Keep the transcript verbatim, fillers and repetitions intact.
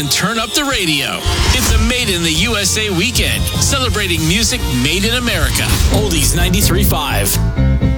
and turn up the radio. It's a Made in the U S A weekend, celebrating music made in America. Oldies ninety-three point five.